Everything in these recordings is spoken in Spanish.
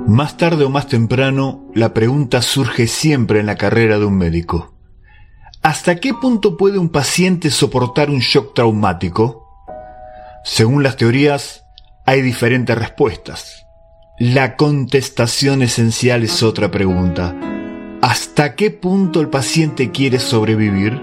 Más tarde o más temprano, la pregunta surge siempre en la carrera de un médico. ¿Hasta qué punto puede un paciente soportar un shock traumático? Según las teorías, hay diferentes respuestas. La contestación esencial es otra pregunta. ¿Hasta qué punto el paciente quiere sobrevivir?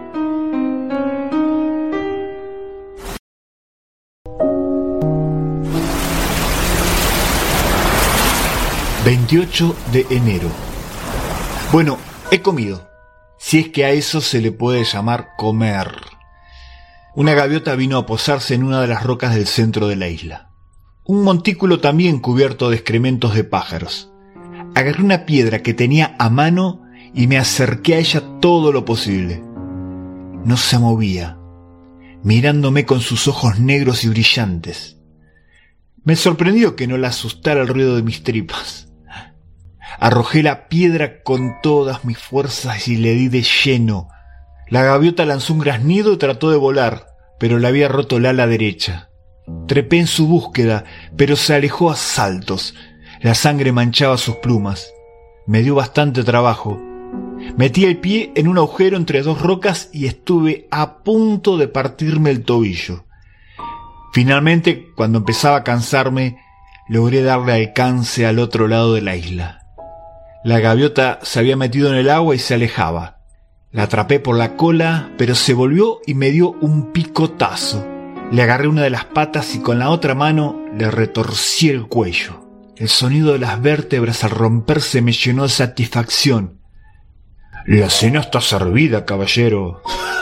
...28 de enero... Bueno, he comido. Si es que a eso se le puede llamar comer. Una gaviota vino a posarse en una de las rocas del centro de la isla. Un montículo también cubierto de excrementos de pájaros. Agarré una piedra que tenía a mano y me acerqué a ella todo lo posible. No se movía, mirándome con sus ojos negros y brillantes. Me sorprendió que no la asustara el ruido de mis tripas. Arrojé la piedra con todas mis fuerzas y le di de lleno. La gaviota lanzó un graznido y trató de volar, pero le había roto el ala derecha. Trepé en su búsqueda, pero se alejó a saltos. La sangre manchaba sus plumas. Me dio bastante trabajo. Metí el pie en un agujero entre dos rocas y estuve a punto de partirme el tobillo. Finalmente, cuando empezaba a cansarme, logré darle alcance al otro lado de la isla. La gaviota se había metido en el agua y se alejaba. La atrapé por la cola, pero se volvió y me dio un picotazo. Le agarré una de las patas y con la otra mano le retorcí el cuello. El sonido de las vértebras al romperse me llenó de satisfacción. «La cena está servida, caballero».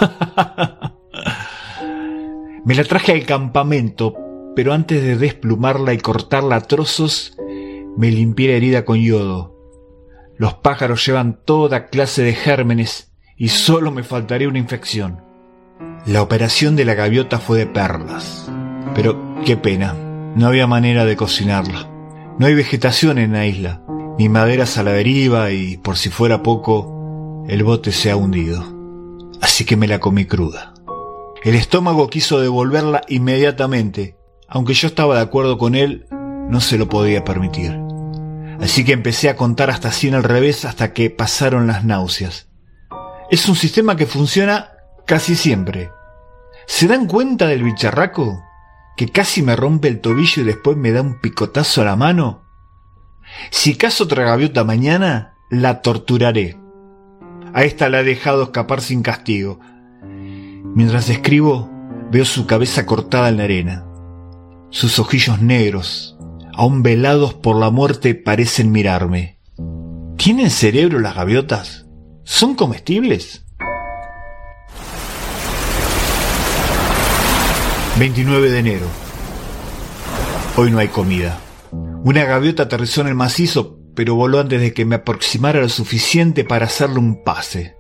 Me la traje al campamento, pero antes de desplumarla y cortarla a trozos, me limpié la herida con yodo. Los pájaros llevan toda clase de gérmenes y solo me faltaría una infección. La operación de la gaviota fue de perlas, pero qué pena, no había manera de cocinarla. No hay vegetación en la isla, ni maderas a la deriva y, por si fuera poco, el bote se ha hundido. Así que me la comí cruda. El estómago quiso devolverla inmediatamente, aunque yo estaba de acuerdo con él, no se lo podía permitir. Así que empecé a contar hasta 100 al revés hasta que pasaron las náuseas. Es un sistema que funciona casi siempre. ¿Se dan cuenta del bicharraco? Que casi me rompe el tobillo y después me da un picotazo a la mano. Si caso otra gaviota mañana, la torturaré. A esta la he dejado escapar sin castigo. Mientras escribo, veo su cabeza cortada en la arena. Sus ojillos negros, aún velados por la muerte, parecen mirarme. ¿Tienen cerebro las gaviotas? ¿Son comestibles? 29 de enero. Hoy no hay comida. Una gaviota aterrizó en el macizo, pero voló antes de que me aproximara lo suficiente para hacerle un pase.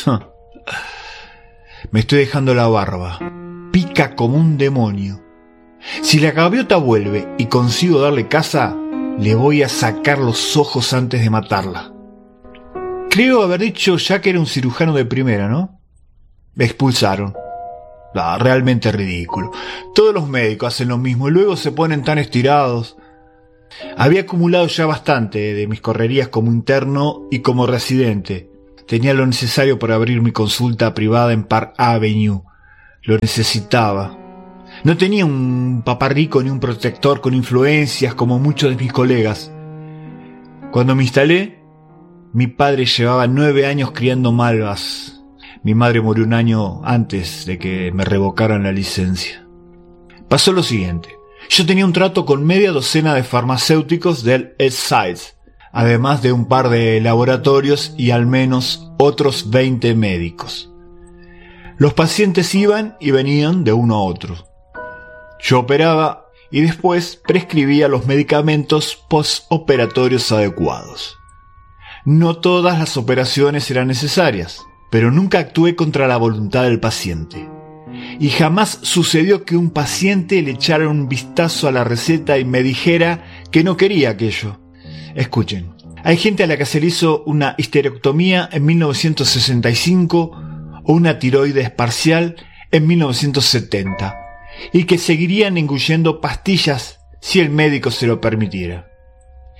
Me estoy dejando la barba. Pica como un demonio. Si la gaviota vuelve y consigo darle caza, le voy a sacar los ojos antes de matarla. Creo haber dicho ya que era un cirujano de primera, ¿no? Me expulsaron. Realmente ridículo. Todos los médicos hacen lo mismo y luego se ponen tan estirados. Había acumulado ya bastante de mis correrías como interno y como residente. Tenía lo necesario para abrir mi consulta privada en Park Avenue. Lo necesitaba. No tenía un papá rico ni un protector con influencias como muchos de mis colegas. Cuando me instalé, mi padre llevaba 9 años criando malvas. Mi madre murió un año antes de que me revocaran la licencia. Pasó lo siguiente. Yo tenía un trato con media docena de farmacéuticos del East Side, además de un par de laboratorios y al menos otros 20 médicos. Los pacientes iban y venían de uno a otro. Yo operaba y después prescribía los medicamentos postoperatorios adecuados. No todas las operaciones eran necesarias, pero nunca actué contra la voluntad del paciente. Y jamás sucedió que un paciente le echara un vistazo a la receta y me dijera que no quería aquello. Escuchen, hay gente a la que se le hizo una histerectomía en 1965 o una tiroides parcial en 1970 y que seguirían engullendo pastillas si el médico se lo permitiera.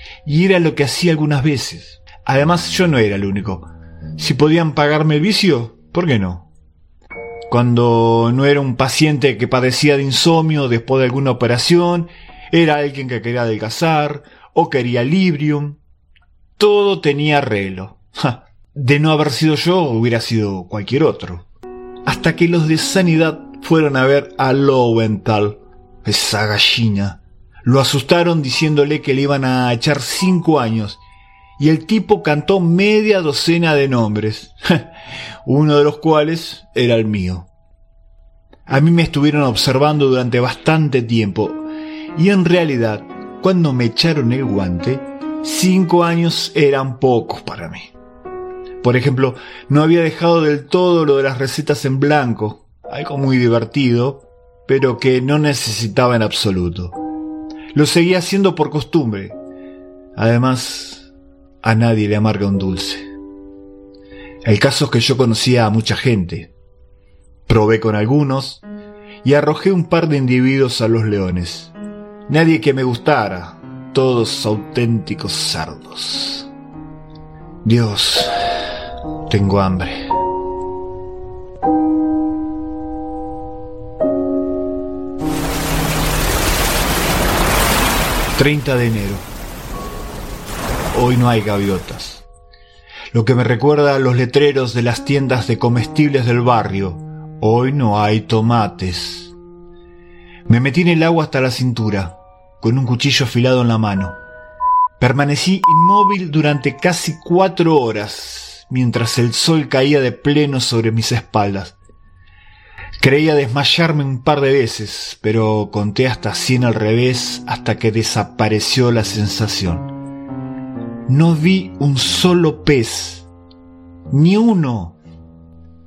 y era lo que hacía algunas veces. Además, yo no era el único. Si podían pagarme el vicio, ¿por qué no? Cuando no era un paciente que padecía de insomnio después de alguna operación, era alguien que quería adelgazar o quería Librium. Todo tenía arreglo. De no haber sido yo, hubiera sido cualquier otro. Hasta que los de sanidad fueron a ver a Lowenthal, esa gallina. Lo asustaron diciéndole que le iban a echar 5 años, y el tipo cantó media docena de nombres, uno de los cuales era el mío. A mí me estuvieron observando durante bastante tiempo, y en realidad, cuando me echaron el guante, 5 años eran pocos para mí. Por ejemplo, no había dejado del todo lo de las recetas en blanco, algo muy divertido, pero que no necesitaba en absoluto. Lo seguía haciendo por costumbre. Además, a nadie le amarga un dulce. El caso es que yo conocía a mucha gente. Probé con algunos y arrojé un par de individuos a los leones. Nadie que me gustara, todos auténticos cerdos. Dios, tengo hambre. ...30 de enero... Hoy no hay gaviotas. Lo que me recuerda a los letreros de las tiendas de comestibles del barrio. Hoy no hay tomates. Me metí en el agua hasta la cintura, con un cuchillo afilado en la mano. Permanecí inmóvil durante casi 4 horas, mientras el sol caía de pleno sobre mis espaldas. Creía desmayarme un par de veces, pero conté hasta 100 al revés hasta que desapareció la sensación. No vi un solo pez, ni uno,